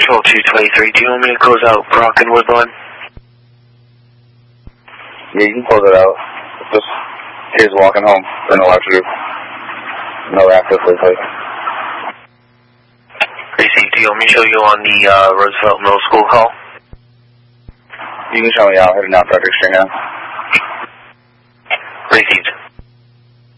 Control 223, do you want me to close out Brock and Woodlawn? Yeah, you can close it out. Just kids walking home. They're no after. No access to the place. Receive, do you want me to show you on the Roosevelt Middle School call? You can show me out. Heading out Frederick Street now. Received.